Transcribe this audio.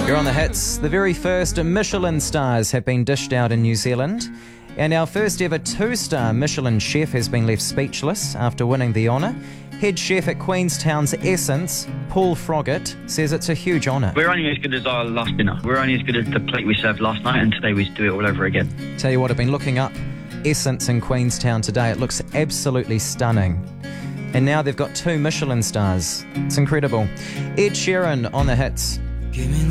You're on the hits. The very first Michelin stars have been dished out in New Zealand. And our first ever 2-star Michelin chef has been left speechless after winning the honour. Head chef at Queenstown's Essence, Paul Froggatt, says it's a huge honour. We're only as good as our last dinner. We're only as good as the plate we served last night, and today we do it all over again. Tell you what, I've been looking up Essence in Queenstown today. It looks absolutely stunning. And now they've got 2 Michelin stars. It's incredible. Ed Sheeran on the hits.